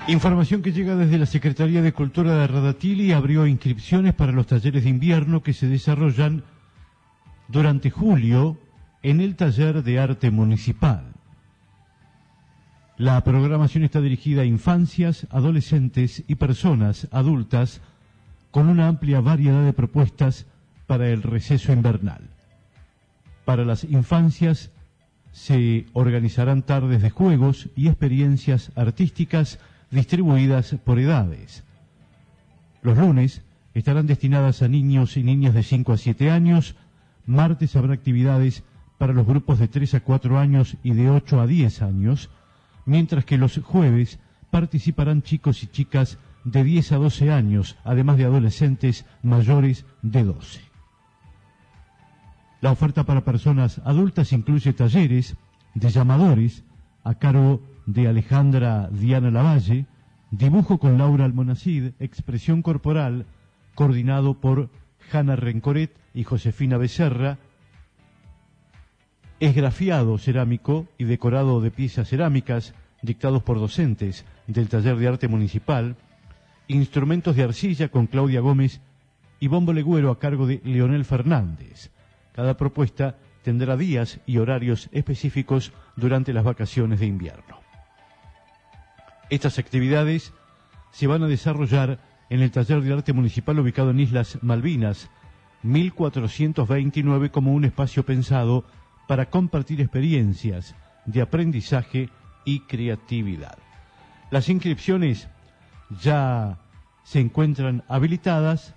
Información que llega desde la Secretaría de Cultura de Radatili. Abrió inscripciones para los talleres de invierno que se desarrollan durante julio en el Taller de Arte Municipal. La programación está dirigida a infancias, adolescentes y personas adultas con una amplia variedad de propuestas para el receso invernal. Para las infancias se organizarán tardes de juegos y experiencias artísticas distribuidas por edades. Los lunes estarán destinadas a niños y niñas de 5 a 7 años, martes habrá actividades para los grupos de 3 a 4 años y de 8 a 10 años, mientras que los jueves participarán chicos y chicas de 10 a 12 años, además de adolescentes mayores de 12. La oferta para personas adultas incluye talleres de llamadores a cargo de Alejandra Diana Lavalle, dibujo con Laura Almonacid, expresión corporal, coordinado por Hanna Rencoret y Josefina Becerra, esgrafiado cerámico y decorado de piezas cerámicas, dictados por docentes del Taller de Arte Municipal, instrumentos de arcilla con Claudia Gómez y bombo legüero a cargo de Leonel Fernández. Cada propuesta tendrá días y horarios específicos durante las vacaciones de invierno. Estas actividades se van a desarrollar en el Taller de Arte Municipal ubicado en Islas Malvinas, 1429, como un espacio pensado para compartir experiencias de aprendizaje y creatividad. Las inscripciones ya se encuentran habilitadas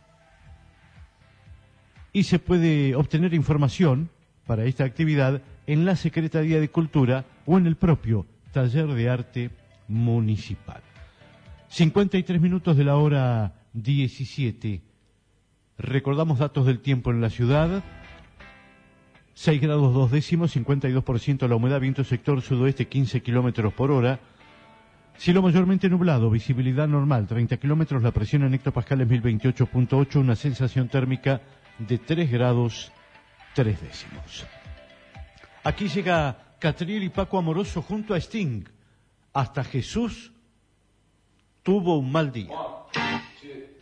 y se puede obtener información para esta actividad en la Secretaría de Cultura o en el propio Taller de Arte Municipal. 53 minutos de la hora 17. Recordamos datos del tiempo en la ciudad. 6 grados 2 décimos, 52% la humedad, viento sector sudoeste 15 kilómetros por hora. Cielo mayormente nublado, visibilidad normal, 30 kilómetros, la presión en hectopascales 1028.8, una sensación térmica de 3 grados 3 décimos. Aquí llega Catriel y Paco Amoroso junto a Sting. Hasta Jesús tuvo un mal día. 1, 2,